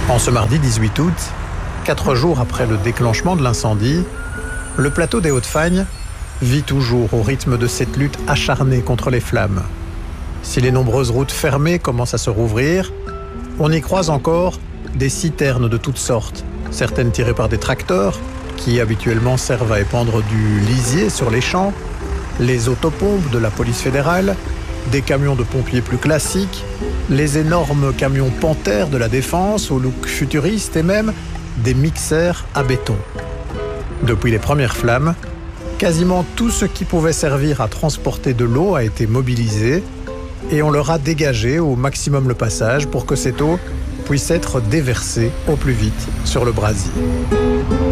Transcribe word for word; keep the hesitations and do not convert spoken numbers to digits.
En ce mardi dix-huit août, quatre jours après le déclenchement de l'incendie, le plateau des Hauts-de-Fagne vit toujours au rythme de cette lutte acharnée contre les flammes. Si les nombreuses routes fermées commencent à se rouvrir, on y croise encore des citernes de toutes sortes, certaines tirées par des tracteurs, qui habituellement servent à épandre du lisier sur les champs, les autopompes de la police fédérale, des camions de pompiers plus classiques, les énormes camions Panther de la Défense au look futuriste et même des mixeurs à béton. Depuis les premières flammes, quasiment tout ce qui pouvait servir à transporter de l'eau a été mobilisé et on leur a dégagé au maximum le passage pour que cette eau puisse être déversée au plus vite sur le brasier.